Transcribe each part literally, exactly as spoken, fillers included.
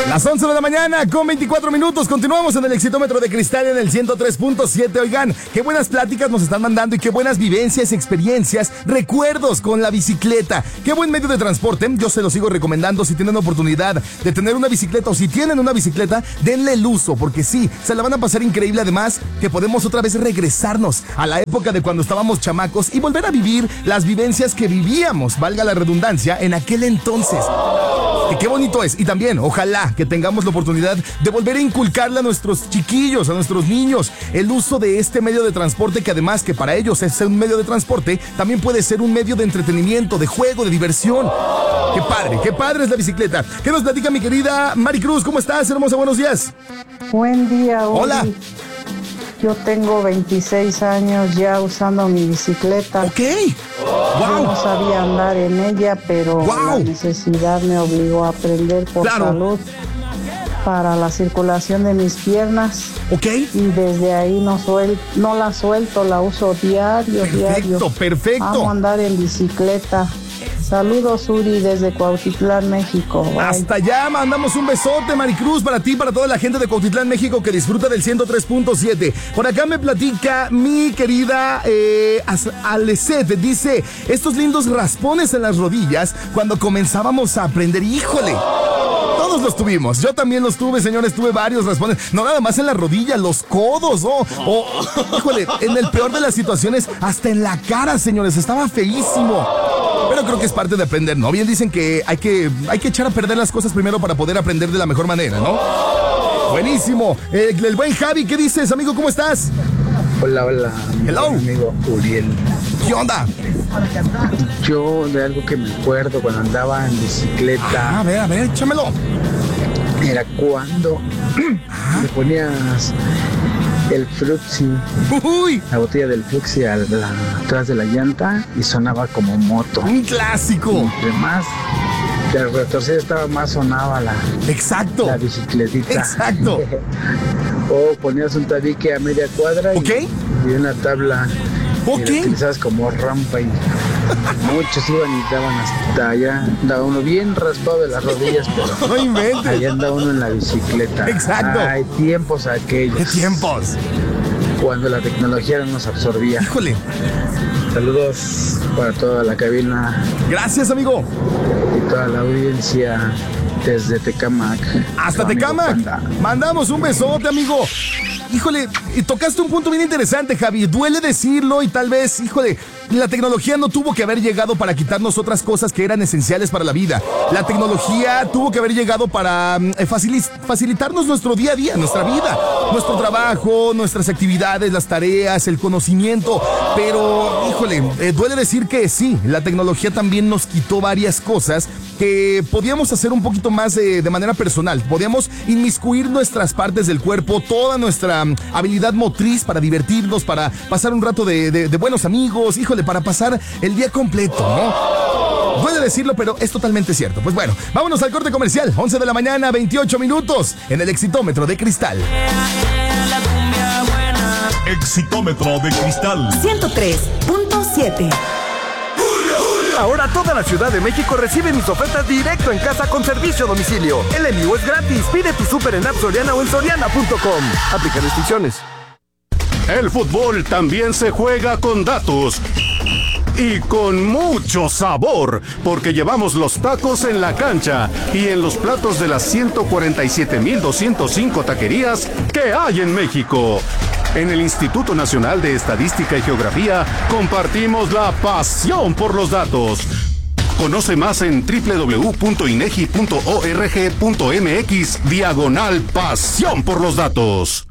Las once de la mañana con veinticuatro minutos. Continuamos en el Exitómetro de Cristal en el ciento tres punto siete. Oigan, qué buenas pláticas nos están mandando y qué buenas vivencias, experiencias, recuerdos con la bicicleta. Qué buen medio de transporte. Yo se lo sigo recomendando si tienen oportunidad de tener una bicicleta o si tienen una bicicleta, denle el uso porque sí, se la van a pasar increíble. Además, que podemos otra vez regresarnos a la época de cuando estábamos chamacos y volver a vivir las vivencias que vivíamos, valga la redundancia, en aquel entonces. Que qué bonito es. Y también, ojalá que tengamos la oportunidad de volver a inculcarle a nuestros chiquillos, a nuestros niños, el uso de este medio de transporte, que además que para ellos es un medio de transporte, también puede ser un medio de entretenimiento, de juego, de diversión. Qué padre, qué padre es la bicicleta. ¿Qué nos platica mi querida Maricruz? ¿Cómo estás, hermosa? Buenos días. Buen día, Uri. Hola. Yo tengo veintiséis años ya usando mi bicicleta. Ok. Yo Wow. no sabía andar en ella, pero Wow. la necesidad me obligó a aprender por Claro. salud, para la circulación de mis piernas. Ok. Y desde ahí no, suel no la suelto, la uso diario, diario. Perfecto, perfecto. Amo andar en bicicleta. Saludos, Uri, desde Cuautitlán, México. Bye. Hasta allá, mandamos un besote, Maricruz, para ti, para toda la gente de Cuautitlán, México, que disfruta del ciento tres punto siete. Por acá me platica mi querida eh, Alecet, dice, estos lindos raspones en las rodillas cuando comenzábamos a aprender. ¡Híjole! Todos los tuvimos, yo también los tuve, señores, tuve varios raspones, no nada más en la rodilla, los codos, oh, oh, híjole, en el peor de las situaciones, hasta en la cara, señores, estaba feísimo. Pero creo que es parte de aprender, ¿no? Bien dicen que hay que, hay que echar a perder las cosas primero para poder aprender de la mejor manera, ¿no? Buenísimo. Eh, el buen Javi, ¿qué dices, amigo? ¿Cómo estás? Hola, hola. Hello. Amigo Uriel. ¿Qué onda? Yo de algo que me acuerdo cuando andaba en bicicleta. Ah, a ver, a ver, échamelo. Era cuando le ponías el Fruxy, Uy, la botella del Fruxy al, la- atrás de la llanta y sonaba como moto. un clásico. Entre más que al retroceder estaba más sonaba la, Exacto. la bicicletita. Exacto. O ponías un tabique a media cuadra y, Ok. y una tabla. Ok. Y la utilizabas como rampa y muchos iban y daban hasta allá. Andaba uno bien raspado de las rodillas, pero No inventes. allá andaba uno en la bicicleta. Exacto. Hay tiempos aquellos. ¿Qué tiempos? Cuando la tecnología no nos absorbía. Híjole. Saludos para toda la cabina Gracias, amigo. y toda la audiencia desde Tecamac. Hasta Su amigo Tecamac. Panda. Mandamos un besote, amigo. Híjole, y tocaste un punto bien interesante, Javi. Duele decirlo y tal vez, híjole, la tecnología no tuvo que haber llegado para quitarnos otras cosas que eran esenciales para la vida. La tecnología tuvo que haber llegado para mm, facili- facilitarnos nuestro día a día, nuestra vida, nuestro trabajo, nuestras actividades, las tareas, el conocimiento. Pero, híjole, eh, duele decir que sí, la tecnología también nos quitó varias cosas que podíamos hacer un poquito más de, de manera personal. Podíamos inmiscuir nuestras partes del cuerpo, toda nuestra um, habilidad motriz para divertirnos, para pasar un rato de, de, de buenos amigos, híjole, para pasar el día completo, ¿no? Duele decirlo, pero es totalmente cierto. Pues bueno, vámonos al corte comercial. once de la mañana, veintiocho minutos, en el Exitómetro de Cristal. Exitómetro de Cristal. ciento tres punto siete. Ahora toda la Ciudad de México recibe mis ofertas directo en casa con servicio a domicilio. El envío es gratis. Pide tu súper en App Soriana o en soriana punto com. Aplica restricciones. El fútbol también se juega con datos. Y con mucho sabor, porque llevamos los tacos en la cancha y en los platos de las ciento cuarenta y siete mil doscientos cinco taquerías que hay en México. En el Instituto Nacional de Estadística y Geografía compartimos la pasión por los datos. Conoce más en doble u doble u doble u punto inegi punto org punto mx diagonal pasión por los datos.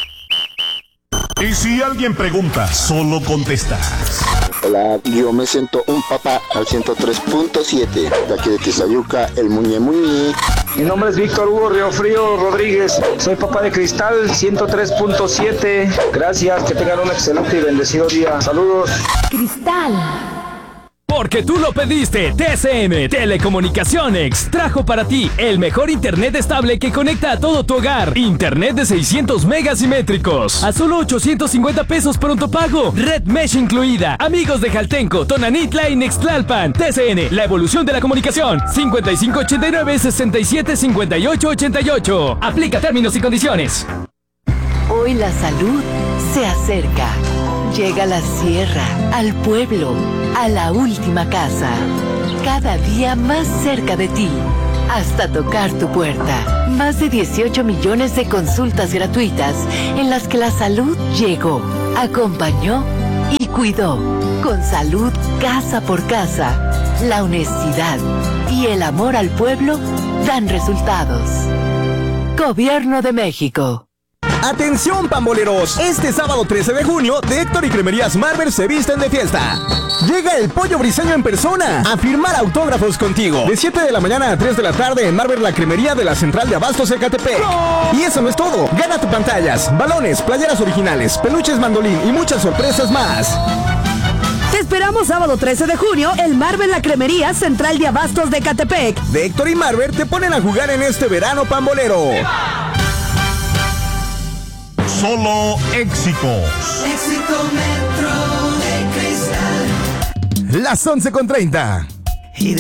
Y si alguien pregunta, solo contestas. Hola, yo me siento un papá al ciento tres punto siete, de aquí de Tizayuca, el Muñe Muñe. Mi nombre es Víctor Hugo Riofrío Rodríguez, soy papá de Cristal ciento tres punto siete. Gracias, que tengan un excelente y bendecido día. Saludos. Cristal. Porque tú lo pediste. T C M Telecomunicaciones trajo para ti el mejor internet estable que conecta a todo tu hogar. Internet de seiscientos megas simétricos a solo ochocientos cincuenta pesos pronto pago. Red Mesh incluida. Amigos de Jaltenco, Tonanitla y Nextlalpan. T C N, la evolución de la comunicación. cincuenta y cinco ochenta y nueve, sesenta y siete, cincuenta y ocho ochenta y ocho. Aplica términos y condiciones. Hoy la salud se acerca. Llega a la sierra, al pueblo, a la última casa. Cada día más cerca de ti, hasta tocar tu puerta. Más de dieciocho millones de consultas gratuitas en las que la salud llegó, acompañó y cuidó. Con salud casa por casa, la honestidad y el amor al pueblo dan resultados. Gobierno de México. ¡Atención, pamboleros! Este sábado trece de junio, de Héctor y Cremerías Marvel se visten de fiesta. Llega el Pollo Briseño en persona a firmar autógrafos contigo. De siete de la mañana a tres de la tarde en Marvel, la cremería de la Central de Abastos Ecatepec. ¡No! Y eso no es todo. Gana tu pantallas, balones, playeras originales, peluches mandolín y muchas sorpresas más. Te esperamos sábado trece de junio en Marvel, la cremería Central de Abastos de Ecatepec. De Héctor y Marvel te ponen a jugar en este verano pambolero. Solo éxitos. Éxito Metro de Cristal. Las once con treinta.